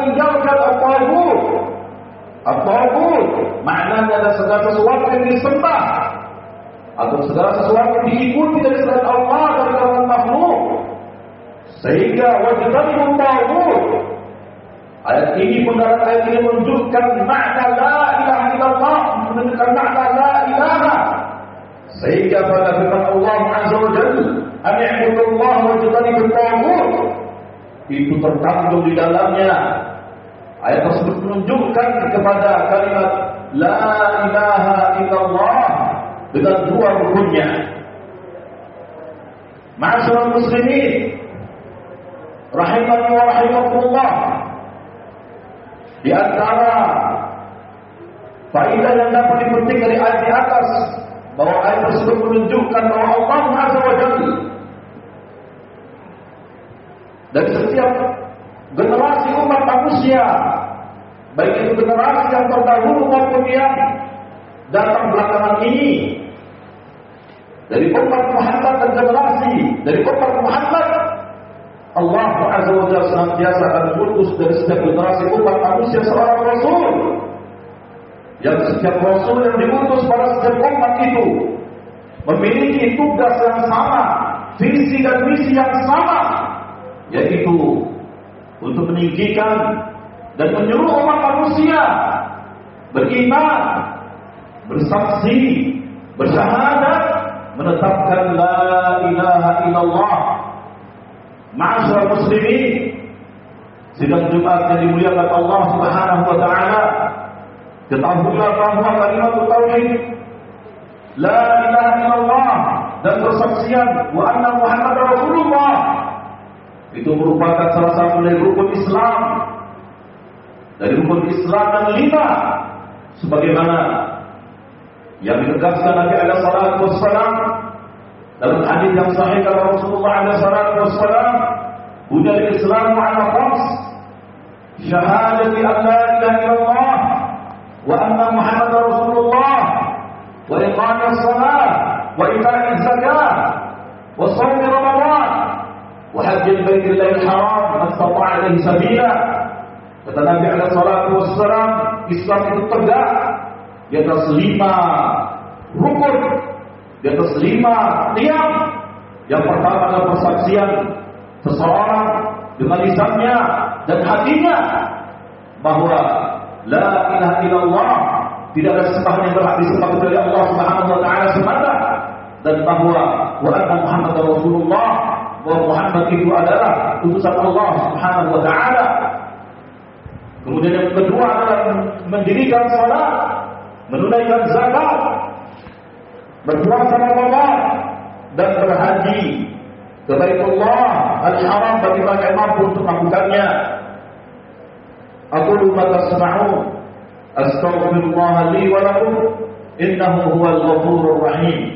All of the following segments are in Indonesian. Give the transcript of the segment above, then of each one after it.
meninggalkan at-taghut. At-taghut maknanya ada segala sesuatu yang disembah atau segala sesuatu yang diikuti dari selain Allah dan kalangan makhluk. Sehingga wajibul taghut. Ayat ini, penggalan ayat ini menunjukkan makna la ilaha illallah, menunjukkan makna la ilaha. Sehingga pada firman Allah Azza wa Jalla, "An i'budullaha wajtanibut taghut." Itu terkandung di dalamnya. Ayat tersebut menunjukkan kepada kalimat la ilaha illallah dengan dua rukunnya. Ma'asyiral muslimin, rahimani wa rahimakumullah, di antara faedah yang dapat dipetik dari ayat di atas, bahwa ayat tersebut menunjukkan bahwa Allah Azza wa Jalla dari setiap generasi umat manusia, baik itu generasi yang terdahulu maupun yang datang belakangan ini, dari umat Muhammad dan generasi dari umat Muhammad, Allah Azza wa Jalla senantiasa akan mengutus dari setiap generasi umat manusia seorang Rasul. Yang setiap Rasul yang diutus pada setiap umat itu memiliki tugas yang sama, visi dan misi yang sama, yaitu untuk meninggikan dan menyuruh umat manusia beriman, bersaksi, bersyahadat, menetapkan la ilaha illallah. Ma'asyiral muslimin, sidang Jumat yang dimuliakan Allah Subhanahu wa taala, ketahuilah bahwa kalimat tauhid la ilaha illallah dan persaksian wa anna Muhammadar Rasulullah itu merupakan salah satu dari rukun Islam. Dari rukun Islam yang 5, sebagaimana yang ditegaskan Nabi alaihi salatu wassalam dalam hadis yang sahih dari Rasulullah alaihi salatu wassalam, "Buniyal Islamu 'ala khams, syahadati an la ilaha illallah wa anna Muhammadar Rasulullah wa iqamis shalah wa ita'iz zakah wa shaum Ramadan wa hajjil baitillahil haram man istata'a ilaihi sabila." Kata Nabi alaihi salatu wassalam, Islam itu tegak di atas 5 rukun, di atas 5 tiang. Yang pertama adalah persaksian seseorang dengan lisannya dan hatinya bahwa la ilaha illallah, tidak ada sembahan yang berhak disembah kecuali Allah Subhanahu wa taala semata, dan bahwa wa anna Muhammadar Rasulullah, bahwa Muhammad itu adalah utusan Allah Subhanahu wa taala. Kemudian yang kedua adalah mendirikan salat, menunaikan zakat, berpuasa Ramadan, dan berhaji ke Baitullah Al-Haram bagi mereka yang mampu untuk melakukannya. Aqulu ma tasma'un, astaghfirullah li wa lakum, innahu huwal ghafurur rahim.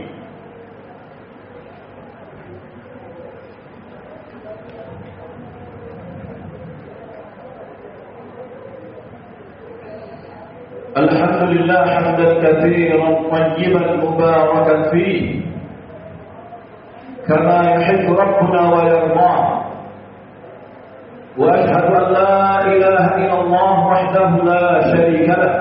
Alhamdulillah hamdan katsiran tayyiban mubarakan fihi kama yuhibbu rabbuna wa yarda. Wa ashhadu an la ilaha illallah wahdahu la sharika lah.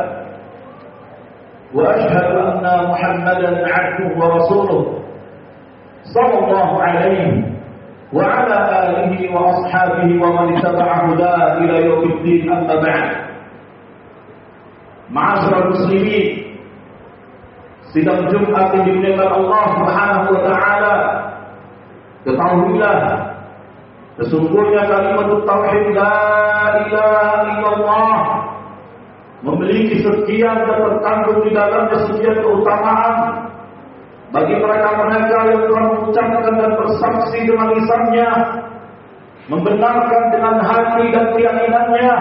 Wa ashhadu anna Muhammadan 'abduhu wa rasuluhu sallallahu alaihi wa ala alihi wa ashabihi wa man ittaba'a hudahu ila yaumiddin, amma ba'd. Ma'asyiral muslimin, sidang Jumat yang dimuliakan Allah Subhanahu wa taala, ketahuilah sesungguhnya kalimat tauhid la ilaha illallah memiliki sekian dan terkandung di dalamnya sekian keutamaan bagi mereka-mereka yang telah mengucapkan dan bersaksi dengan lisannya, membenarkan dengan hati dan keyakinannya.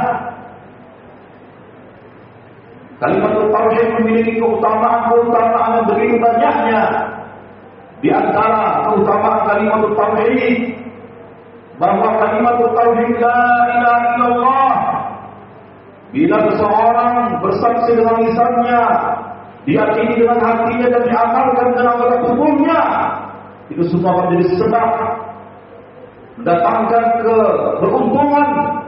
Kalimat tauhid memiliki keutamaan-keutamaan yang begitu banyaknya. Di antara keutamaan kalimat tauhid, bahwa kalimat tauhid la ilaha illallah, bila seseorang bersaksi dengan lisannya, diyakini dengan hatinya dan diamalkan dengan anggota tubuhnya, itu semua menjadi sebab mendatangkan keberuntungan